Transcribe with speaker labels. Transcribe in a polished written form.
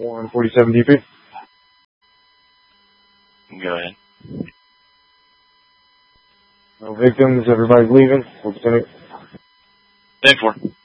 Speaker 1: 147 DP.
Speaker 2: Go ahead.
Speaker 1: No victims, everybody's leaving. 4%.
Speaker 2: 10-4.